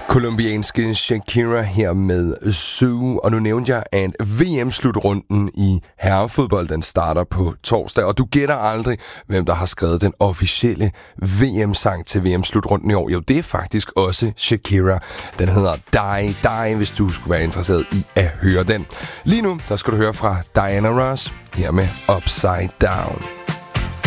Colombianske Shakira her med Zoo, og nu nævnte jeg, at VM-slutrunden i herrefodbold, den starter på torsdag, og du gætter aldrig, hvem der har skrevet den officielle VM-sang til VM-slutrunden i år. Jo, det er faktisk også Shakira. Den hedder Die Die, hvis du skulle være interesseret i at høre den. Lige nu, der skal du høre fra Diana Ross, her med Upside Down.